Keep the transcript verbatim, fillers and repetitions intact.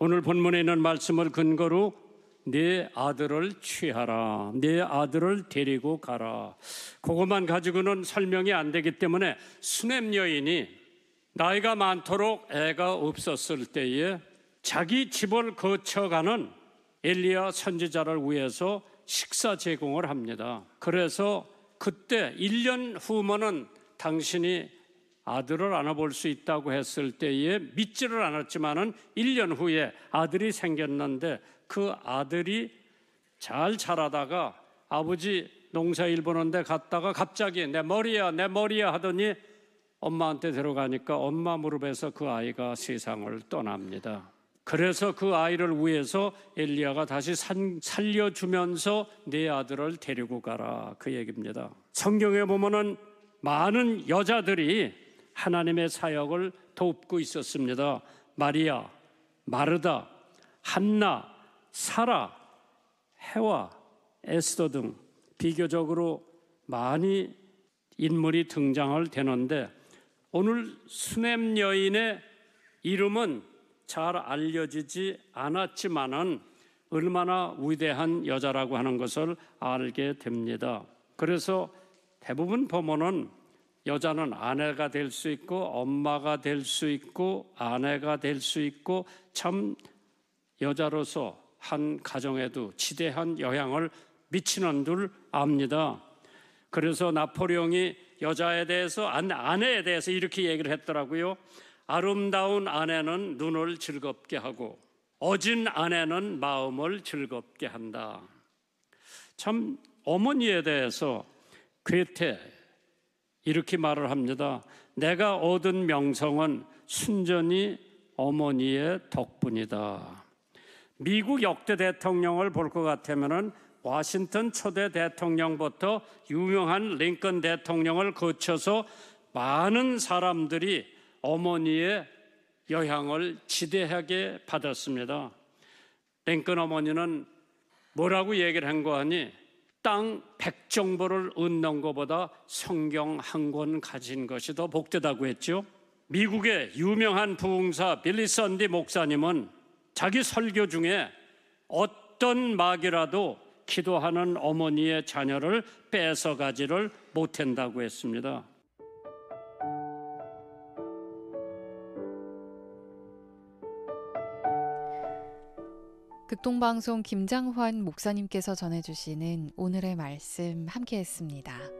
오늘 본문에 있는 말씀을 근거로 네 아들을 취하라, 네 아들을 데리고 가라, 그것만 가지고는 설명이 안 되기 때문에 수넴 여인이 나이가 많도록 애가 없었을 때에 자기 집을 거쳐가는 엘리야 선지자를 위해서 식사 제공을 합니다. 그래서 그때 일 년 후면은 당신이 아들을 안아볼 수 있다고 했을 때에 믿지를 않았지만은 일 년 후에 아들이 생겼는데 그 아들이 잘 자라다가 아버지 농사일 보는데 갔다가 갑자기 내 머리야 내 머리야 하더니 엄마한테 들어가니까 엄마 무릎에서 그 아이가 세상을 떠납니다. 그래서 그 아이를 위해서 엘리야가 다시 산, 살려주면서 네 아들을 데리고 가라, 그 얘기입니다. 성경에 보면은 많은 여자들이 하나님의 사역을 돕고 있었습니다. 마리아, 마르다, 한나, 사라, 해와, 에스더 등 비교적으로 많이 인물이 등장을 되는데 오늘 수넴 여인의 이름은 잘 알려지지 않았지만은 얼마나 위대한 여자라고 하는 것을 알게 됩니다. 그래서 대부분 보면은 여자는 아내가 될 수 있고 엄마가 될 수 있고 아내가 될 수 있고 참 여자로서 한 가정에도 지대한 영향을 미치는 줄 압니다. 그래서 나폴레옹이 여자에 대해서, 아내에 대해서 이렇게 얘기를 했더라고요. 아름다운 아내는 눈을 즐겁게 하고 어진 아내는 마음을 즐겁게 한다. 참 어머니에 대해서 괴테 이렇게 말을 합니다. 내가 얻은 명성은 순전히 어머니의 덕분이다. 미국 역대 대통령을 볼 것 같으면은 워싱턴 초대 대통령부터 유명한 링컨 대통령을 거쳐서 많은 사람들이 어머니의 영향을 지대하게 받았습니다. 링컨 어머니는 뭐라고 얘기를 한 거 아니? 땅 백 정보를 얻는 것보다 성경 한 권 가진 것이 더 복되다고 했죠. 미국의 유명한 부흥사 빌리 썬디 목사님은 자기 설교 중에 어떤 마귀라도 기도하는 어머니의 자녀를 뺏어가지를 못한다고 했습니다. 극동방송 김장환 목사님께서 전해주시는 오늘의 말씀 함께했습니다.